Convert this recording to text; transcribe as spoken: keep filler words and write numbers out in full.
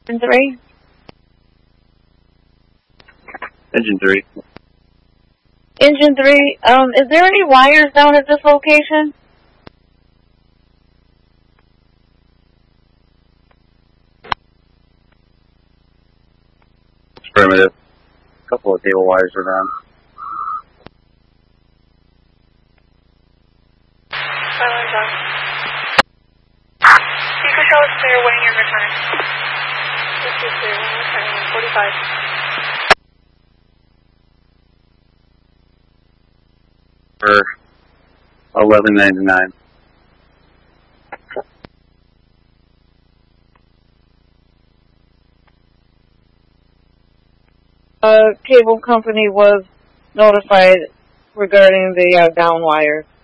Engine three? Engine three. Engine three, um, is there any wires down at this location? Affirmative. A couple of cable wires are down. Silent done. You can tell us clear when you're returning. This is clear when you're returning. forty-five. For eleven ninety-nine. Uh, cable company was notified regarding the uh, down wire.